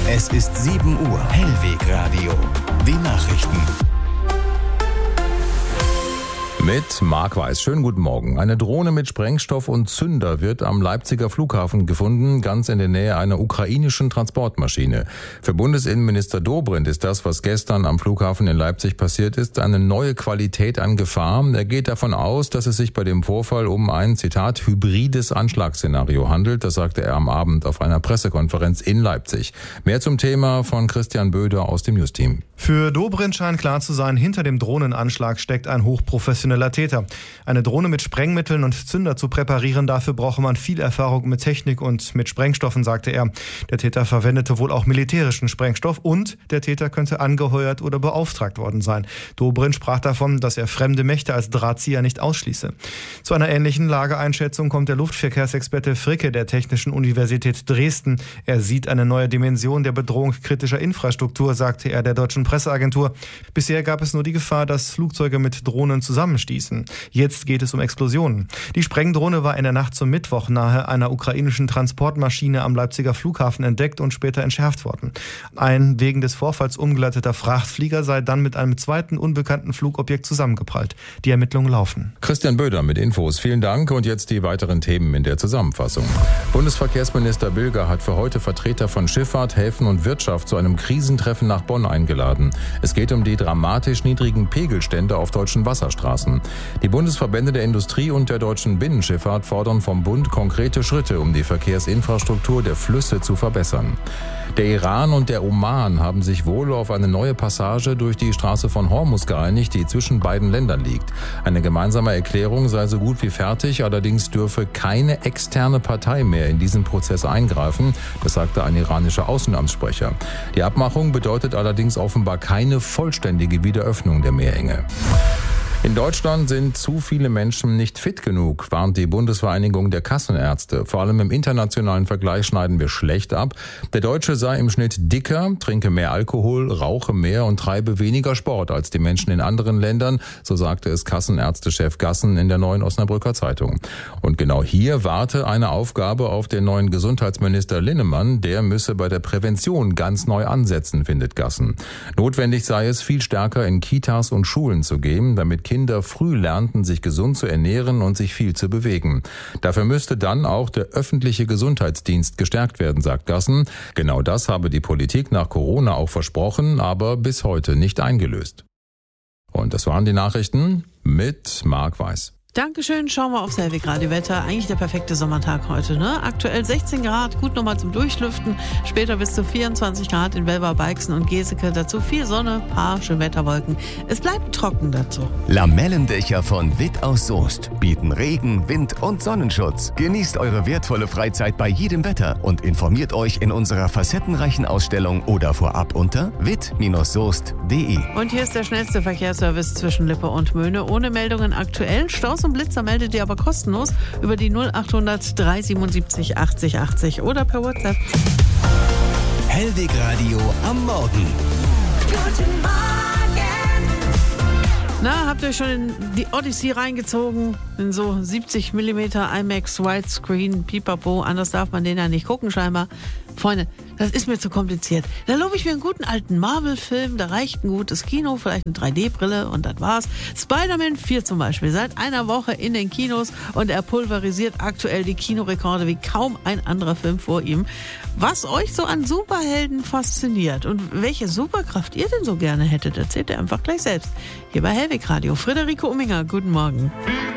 Es ist 7 Uhr. Hellweg Radio. Die Nachrichten. Mit Marc Weiß. Schönen guten Morgen. Eine Drohne mit Sprengstoff und Zünder wird am Leipziger Flughafen gefunden, ganz in der Nähe einer ukrainischen Transportmaschine. Für Bundesinnenminister Dobrindt ist das, was gestern am Flughafen in Leipzig passiert ist, eine neue Qualität an Gefahr. Er geht davon aus, dass es sich bei dem Vorfall um ein, Zitat, hybrides Anschlagsszenario handelt. Das sagte er am Abend auf einer Pressekonferenz in Leipzig. Mehr zum Thema von Christian Böder aus dem Newsteam. Für Dobrindt scheint klar zu sein, hinter dem Drohnenanschlag steckt ein hochprofessioneller Täter. Eine Drohne mit Sprengmitteln und Zünder zu präparieren, dafür brauche man viel Erfahrung mit Technik und mit Sprengstoffen, sagte er. Der Täter verwendete wohl auch militärischen Sprengstoff und der Täter könnte angeheuert oder beauftragt worden sein. Dobrindt sprach davon, dass er fremde Mächte als Drahtzieher nicht ausschließe. Zu einer ähnlichen Lageeinschätzung kommt der Luftverkehrsexperte Fricke der Technischen Universität Dresden. Er sieht eine neue Dimension der Bedrohung kritischer Infrastruktur, sagte er der deutschen Presseagentur. Bisher gab es nur die Gefahr, dass Flugzeuge mit Drohnen zusammenstießen. Jetzt geht es um Explosionen. Die Sprengdrohne war in der Nacht zum Mittwoch nahe einer ukrainischen Transportmaschine am Leipziger Flughafen entdeckt und später entschärft worden. Ein wegen des Vorfalls umgeleiteter Frachtflieger sei dann mit einem zweiten unbekannten Flugobjekt zusammengeprallt. Die Ermittlungen laufen. Christian Böder mit Infos. Vielen Dank und jetzt die weiteren Themen in der Zusammenfassung. Bundesverkehrsminister Bilger hat für heute Vertreter von Schifffahrt, Häfen und Wirtschaft zu einem Krisentreffen nach Bonn eingeladen. Es geht um die dramatisch niedrigen Pegelstände auf deutschen Wasserstraßen. Die Bundesverbände der Industrie und der deutschen Binnenschifffahrt fordern vom Bund konkrete Schritte, um die Verkehrsinfrastruktur der Flüsse zu verbessern. Der Iran und der Oman haben sich wohl auf eine neue Passage durch die Straße von Hormuz geeinigt, die zwischen beiden Ländern liegt. Eine gemeinsame Erklärung sei so gut wie fertig, allerdings dürfe keine externe Partei mehr in diesen Prozess eingreifen, das sagte ein iranischer Außenamtssprecher. Die Abmachung bedeutet allerdings offenbar keine vollständige Wiederöffnung der Meerenge. In Deutschland sind zu viele Menschen nicht fit genug, warnt die Bundesvereinigung der Kassenärzte. Vor allem im internationalen Vergleich schneiden wir schlecht ab. Der Deutsche sei im Schnitt dicker, trinke mehr Alkohol, rauche mehr und treibe weniger Sport als die Menschen in anderen Ländern, so sagte es Kassenärztechef Gassen in der Neuen Osnabrücker Zeitung. Und genau hier warte eine Aufgabe auf den neuen Gesundheitsminister Linnemann. Der müsse bei der Prävention ganz neu ansetzen, findet Gassen. Notwendig sei es, viel stärker in Kitas und Schulen zu gehen, damit Kinder früh lernten, sich gesund zu ernähren und sich viel zu bewegen. Dafür müsste dann auch der öffentliche Gesundheitsdienst gestärkt werden, sagt Gassen. Genau das habe die Politik nach Corona auch versprochen, aber bis heute nicht eingelöst. Und das waren die Nachrichten mit Marc Weiß. Dankeschön, schauen wir aufs Hellweg Radio Wetter. Eigentlich der perfekte Sommertag heute, ne? Aktuell 16 Grad, gut nochmal zum Durchlüften. Später bis zu 24 Grad in Welver, Beixen und Geseke. Dazu viel Sonne, paar schöne Wetterwolken. Es bleibt trocken dazu. Lamellendächer von Witt aus Soest bieten Regen, Wind und Sonnenschutz. Genießt eure wertvolle Freizeit bei jedem Wetter und informiert euch in unserer facettenreichen Ausstellung oder vorab unter witt-soest.de. Und hier ist der schnellste Verkehrsservice zwischen Lippe und Möhne. Ohne Meldungen aktuell. Staus und Blitzer meldet ihr aber kostenlos über die 0800 377 80 80 oder per WhatsApp. Hellweg Radio am Morgen. Guten Morgen. Na, habt ihr euch schon in die Odyssey reingezogen? In so 70 mm IMAX Widescreen, Pipapo, anders darf man den ja nicht gucken scheinbar. Freunde, das ist mir zu kompliziert. Da lobe ich mir einen guten alten Marvel-Film, da reicht ein gutes Kino, vielleicht eine 3D-Brille und das war's. Spider-Man 4 zum Beispiel, seit einer Woche in den Kinos und er pulverisiert aktuell die Kinorekorde wie kaum ein anderer Film vor ihm. Was euch so an Superhelden fasziniert und welche Superkraft ihr denn so gerne hättet, erzählt ihr einfach gleich selbst. Hier bei Hellweg Radio. Friederike Umminger, guten Morgen.